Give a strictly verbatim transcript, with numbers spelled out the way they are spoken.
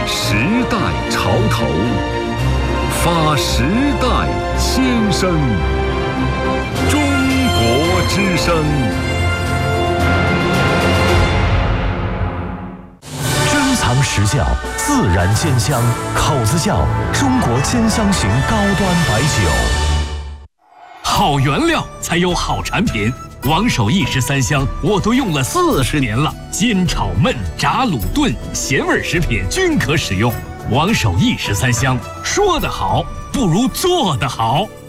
时代潮头，发时代千声。中国之声。 珍藏实窖，自然鲜香，口子窖，中国兼香型高端白酒。 好原料才有好产品。王守义十三香我都用了四十年了，煎炒焖炸卤炖咸味食品均可使用。王守义十三香，说得好不如做得好。